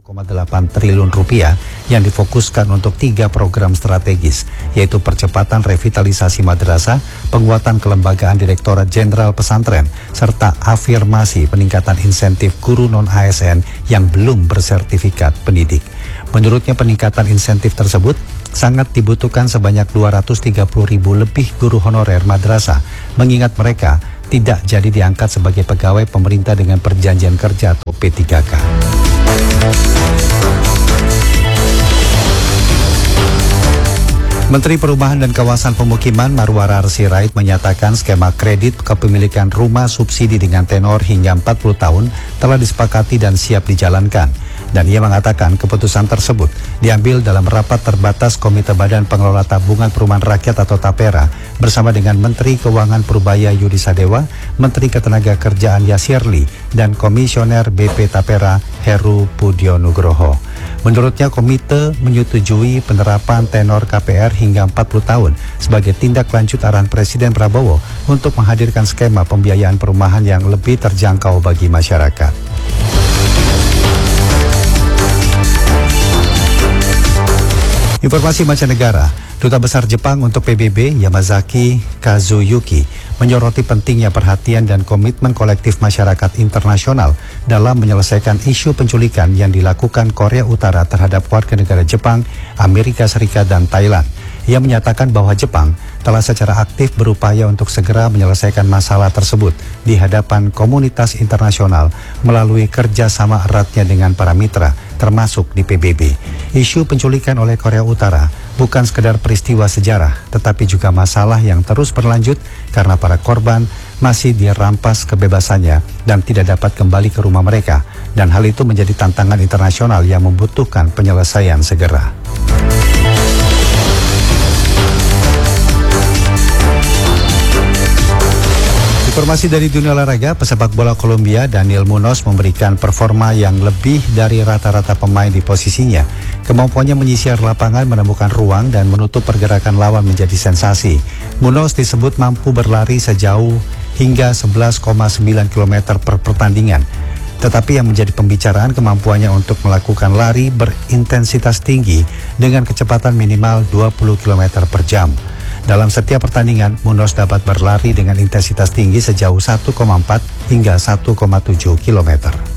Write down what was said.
1,8 triliun rupiah yang difokuskan untuk 3 program strategis, yaitu percepatan revitalisasi madrasah, penguatan kelembagaan Direktorat Jenderal Pesantren, serta afirmasi peningkatan insentif guru non-ASN yang belum bersertifikat pendidik. Menurutnya peningkatan insentif tersebut sangat dibutuhkan sebanyak 230.000 lebih guru honorer madrasah, mengingat mereka tidak jadi diangkat sebagai pegawai pemerintah dengan perjanjian kerja atau P3K. Menteri Perumahan dan Kawasan Pemukiman Marwara Sirait menyatakan skema kredit kepemilikan rumah subsidi dengan tenor hingga 40 tahun telah disepakati dan siap dijalankan. Dan ia mengatakan keputusan tersebut diambil dalam rapat terbatas Komite Badan Pengelola Tabungan Perumahan Rakyat atau TAPERA bersama dengan Menteri Keuangan Purbaya Yudi Sadewa, Menteri Ketenagakerjaan Yasirli, dan Komisioner BP TAPERA Heru Pudio Nugroho. Menurutnya komite menyetujui penerapan tenor KPR hingga 40 tahun sebagai tindak lanjut arahan Presiden Prabowo untuk menghadirkan skema pembiayaan perumahan yang lebih terjangkau bagi masyarakat. Informasi mancanegara, Duta Besar Jepang untuk PBB Yamazaki Kazuyuki menyoroti pentingnya perhatian dan komitmen kolektif masyarakat internasional dalam menyelesaikan isu penculikan yang dilakukan Korea Utara terhadap warga negara Jepang, Amerika Serikat, dan Thailand. Ia menyatakan bahwa Jepang telah secara aktif berupaya untuk segera menyelesaikan masalah tersebut di hadapan komunitas internasional melalui kerjasama eratnya dengan para mitra, termasuk di PBB. Isu penculikan oleh Korea Utara bukan sekedar peristiwa sejarah, tetapi juga masalah yang terus berlanjut karena para korban masih dirampas kebebasannya dan tidak dapat kembali ke rumah mereka. Dan hal itu menjadi tantangan internasional yang membutuhkan penyelesaian segera. Informasi dari dunia olahraga, pesepak bola Kolombia Daniel Munoz memberikan performa yang lebih dari rata-rata pemain di posisinya. Kemampuannya menyisir lapangan, menemukan ruang, dan menutup pergerakan lawan menjadi sensasi. Munoz disebut mampu berlari sejauh hingga 11,9 km per pertandingan. Tetapi yang menjadi pembicaraan kemampuannya untuk melakukan lari berintensitas tinggi dengan kecepatan minimal 20 km per jam. Dalam setiap pertandingan, Munoz dapat berlari dengan intensitas tinggi sejauh 1,4 hingga 1,7 km.